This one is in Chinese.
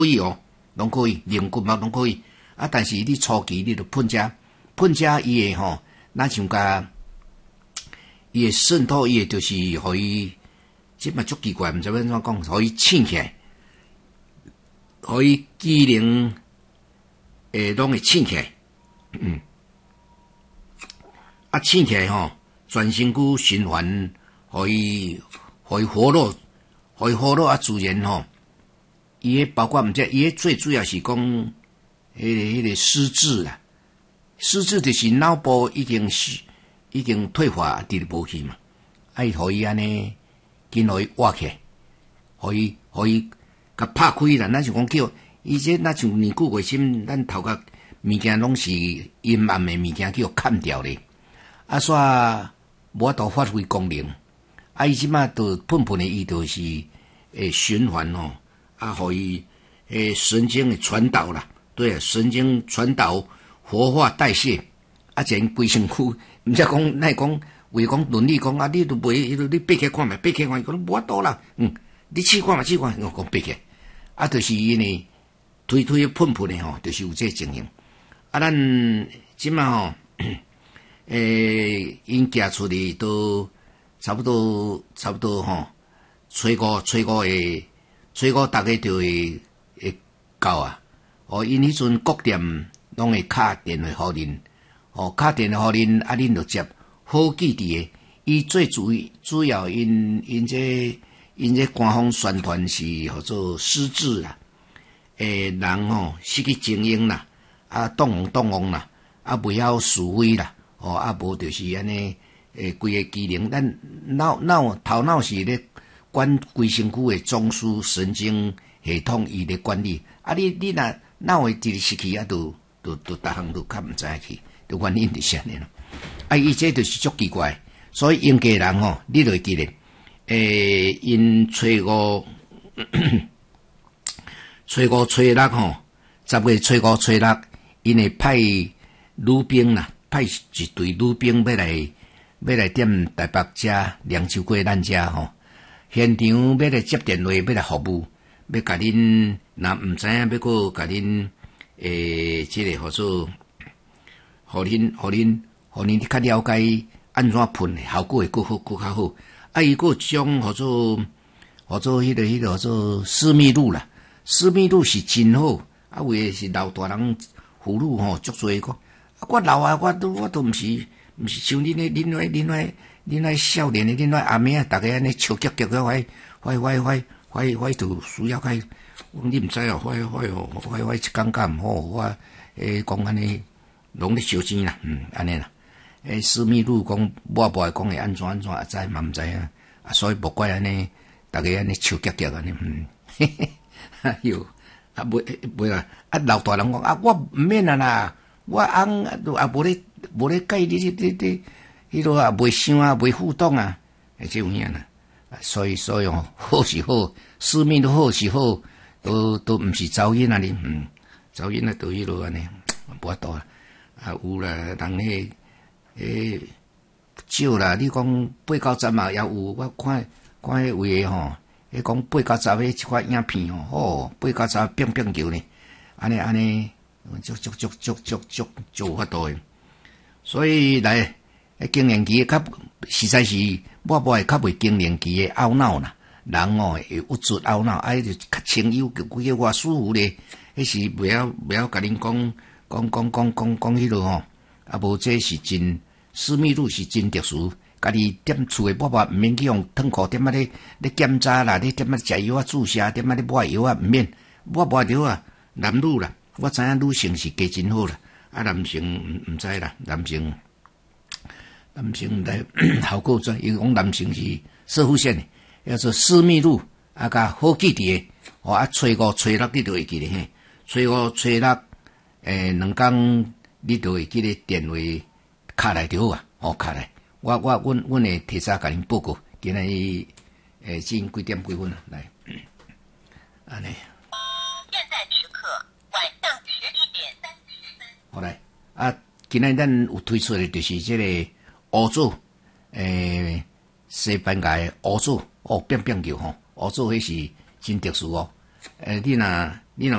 以哦，拢可以，零骨嘛拢可以。啊，但是你初期你著喷遮伊诶吼，咱像甲伊诶渗透，伊诶就是互伊，即嘛足奇怪，毋知要安怎讲，互伊醒起来，互伊机能拢会醒起来，啊醒起来吼，全身躯循环，互伊活络，啊自然吼，伊诶包括毋知伊诶最主要是讲。迄个失智啦，失智就是脑部已经退化，直无去嘛。伊互伊安尼，紧互伊活起来，互伊甲拍开啦。咱就讲叫伊这那像年久月深，咱头壳物件拢是阴暗的物件，叫砍掉咧。啊，煞无法度发挥功能。啊，伊即马都喷的伊就是循环吼，啊，互伊神经的传导啦。对啊，神经传导、活化、代谢，啊，全规身躯，毋则讲，乃讲为讲伦理讲啊，你都袂，你爬起看觅，爬起看，讲无法度啦，你试看嘛，试看，我讲爬起，啊，就是因为推喷的吼，就是有这情形。啊，咱即马吼，因寄出去都差不多吼，初五大家就会到啊。哦，因迄阵各店拢会敲电话互恁，敲电话互恁，啊，恁就接，好记伫诶。伊最主要因这官方宣传是叫做失智啦，人吼失去经营啦，啊，动妄啦，啊，袂晓思维啦，啊，无就是安尼，规个机能，咱头脑是咧管规身躯诶中枢神经系统伊咧管理，啊，你若脑会直失去啊，都逐项都较毋知去，都原因就是安尼咯。啊，伊这就是足奇怪，所以应家人吼，你就会记咧，因初五、初六吼，10月初五、初六，因会派女兵啦，派一队女兵要来踮台北遮凉州过咱遮吼，现场要来接电话，要来服务。要甲恁，若毋知影，要搁甲恁，即个叫做，互恁较了解安怎喷，效果会搁较好。啊，伊搁种叫做迄个叫做私密露啦，私密露是真好。啊，为是老大人妇女吼，足多个。啊，我老啊，我都毋是像恁那少年的恁那阿妹啊，逐个安尼笑结结个我就需要开，你毋知哦，我一感觉毋好，我讲安尼，拢咧烧钱啦，安尼啦。私密露讲，我无讲会安怎，也知嘛毋知影，啊，所以无怪安尼，逐个安尼笑结结安尼，哎哟，啊袂啦，啊老大人讲啊，我毋免啊啦，我翁也无咧介你迄落啊，袂伤啊，袂互动啊，即有影啦。所以哦，好是好，私密都好是好，都毋是噪音啊哩，噪音啊，都迄落安尼，无法度啊，啊有啦，人迄少啦，你讲8、9、10嘛也有，我看迄位吼，迄讲8、9、10迄一块影片吼，8、9、10乒球呢，安尼，足有法度诶，所以来。经年期较实在是我会较袂经年期诶懊恼啦，人哦会有出懊恼，就较清幽，叫我舒服咧。迄是袂晓甲恁讲迄落吼，啊无这是真私密露是真特殊，家己踮厝诶，我毋免去用烫裤踮咧检查啦，咧踮食药啊注射，踮咧抹药啊毋免，我抹着啊，男女啦，我知影女性是加真好啦，啊男性毋知啦，男性来效果怎？伊讲男性是射护线的，叫做私密露，啊，甲好记伫诶，啊，初五、初六你都会记咧嘿，初五、初六，2天你都会记咧电话敲来就好啊，敲来，阮会提早甲恁报告，今仔日几点几分啊？来，安尼。现在时刻晚上11:33。好来，啊，今仔咱有推出的就是这个。乌组，西班牙的乌组，乒球吼，乌组迄是真特殊哦。 你若